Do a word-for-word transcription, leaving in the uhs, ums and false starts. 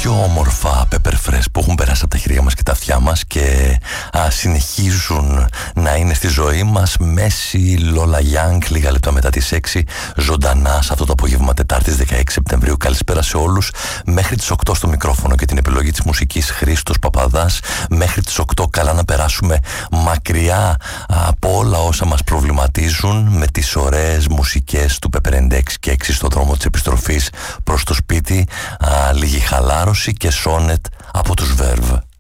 πιο όμορφα pepper fresh που έχουν περάσει από τα χέρια μας και τα αυτιά μας και α, συνεχίζουν να είναι στη ζωή μας. Μέση, Λόλα Young, λίγα λεπτά μετά τις έξι, ζωντανά σε αυτό το απόγευμα Τετάρτης δεκαέξι Σεπτεμβρίου. Καλησπέρα σε όλους. Μέχρι τις οκτώ στο μικρόφωνο και την επιλογή της μουσικής Χρήστος Παπαδάς. Μέχρι τις οκτώ καλά να περάσουμε μακριά από όλα όσα μας προβληματίζουν με τις ωραίες μουσικές του Pepper εντ έξι και έξι στο δρόμο της επιστροφής προς το σπίτι. Α, λίγη χαλάρωση και σόνετ από τους Verve.